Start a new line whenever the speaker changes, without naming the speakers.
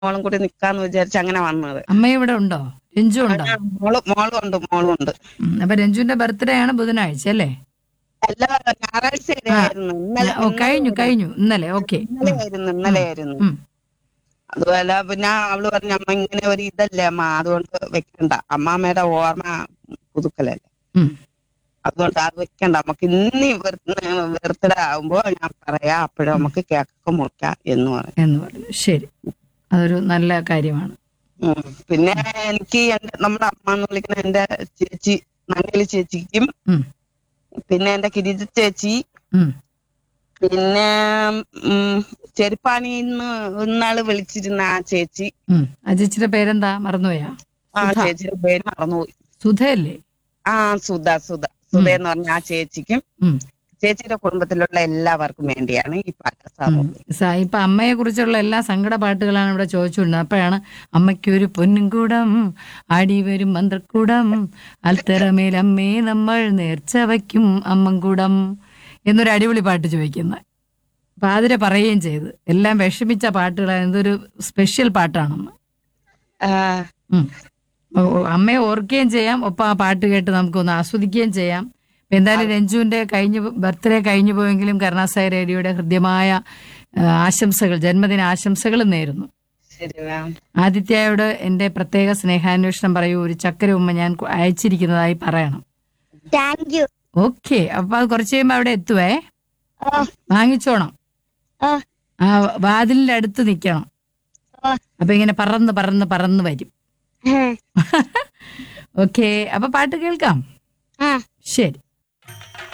മോളും കൂടി നിക്കാന്ന് വിചാരിച്ച് അങ്ങനെ വന്നത്.
അമ്മ ഇവിടെ ഉണ്ടോ? രഞ്ജു ഉണ്ടോ?
മോളും ഉണ്ട്.
അപ്പൊ രഞ്ജുവിന്റെ ബർത്ത്ഡേ ആണ് ബുധനാഴ്ച അല്ലേ?
എല്ലാ ഞായറാഴ്ച
ആ
ആയിരുന്നു.
കഴിഞ്ഞു കഴിഞ്ഞു ഇന്നലെ. ഓക്കെ.
ഇന്നലെയായിരുന്നു. അതുപോലെ പിന്നെ അവള് പറഞ്ഞു അമ്മ ഇങ്ങനെ ഒരു ഇതല്ലേ അമ്മ, അതുകൊണ്ട് വെക്കണ്ട, അമ്മാമ്മയുടെ ഓർമ്മ പുതുക്കലല്ലേ, അതുകൊണ്ട് അത് വെക്കണ്ട, നമുക്ക് ഇന്ന് ബർത്ത്ഡേ ആകുമ്പോ ഞാൻ പറയാ, അപ്പോഴും നമുക്ക് കേക്കൊക്കെ മുറിക്കാം എന്ന്
പറഞ്ഞു. ശരി, അതൊരു നല്ല കാര്യമാണ്.
പിന്നെ എനിക്ക് നമ്മുടെ അമ്മ എന്ന് വിളിക്കുന്ന എന്റെ ചേച്ചി നങ്ങേലി ചേച്ചിക്കും, പിന്നെ എന്റെ ഗിരിജ ചേച്ചി, പിന്നെ ചെരുപ്പാണിന്ന് ഇന്നാള് വിളിച്ചിരുന്ന ആ ചേച്ചി.
ആ ചേച്ചിയുടെ പേരെന്താ? മറന്നുപോയാ?
ആ ചേച്ചിയുടെ പേര് മറന്നുപോയി.
സുധയല്ലേ?
ആ സുധ എന്ന് പറഞ്ഞ ആ ചേച്ചിക്കും ചേച്ചിയുടെ കുടുംബത്തിലുള്ള എല്ലാവർക്കും വേണ്ടിയാണ് ഈ പാട്ട്.
ഇപ്പൊ അമ്മയെ കുറിച്ചുള്ള എല്ലാ സങ്കട പാട്ടുകളാണ് ഇവിടെ ചോദിച്ചുകൊണ്ടിരുന്നത്. അപ്പോഴാണ് അമ്മയ്ക്കൊരു പൊന്നും കൂടം ആടി വരും മന്ത്രക്കൂടം അൽത്തറമേലമ്മേ നമ്മൾ നേർച്ച വയ്ക്കും അമ്മൻകൂടം എന്നൊരു അടിപൊളി പാട്ട് ചോദിക്കുന്നത്. അപ്പൊ അതിനെ പറയുകയും ചെയ്ത് എല്ലാം വിഷമിച്ച പാട്ടുകളാണ്. എന്തൊരു സ്പെഷ്യൽ പാട്ടാണെന്ന്. അമ്മയെ ഓർക്കുകയും ചെയ്യാം, ഒപ്പം ആ പാട്ട് കേട്ട് നമുക്കൊന്ന് ആസ്വദിക്കുകയും ചെയ്യാം. എന്തായാലും രഞ്ജുവിന്റെ ബർത്ത്ഡേ കഴിഞ്ഞു പോയെങ്കിലും കരുണാസായി റേഡിയോയുടെ ഹൃദ്യമായ ആശംസകൾ, ജന്മദിന ആശംസകൾ നേരുന്നു. ആദിത്യയോട് എന്റെ പ്രത്യേക സ്നേഹാന്വേഷണം പറയൂ. ഒരു ചക്കര ഉമ്മ ഞാൻ അയച്ചിരിക്കുന്നതായി പറയണം. ഓക്കെ. അപ്പൊ അത് കുറച്ച് കഴിയുമ്പോ അവിടെ എത്തുവേ. വാങ്ങിച്ചോണം. ആ വാതിലിന്റെ അടുത്ത് നിക്കണം. അപ്പൊ ഇങ്ങനെ പറന്ന് പറന്ന് പറന്ന് വരും. ഓക്കെ, അപ്പൊ പാട്ട് കേൾക്കാം. ശരി.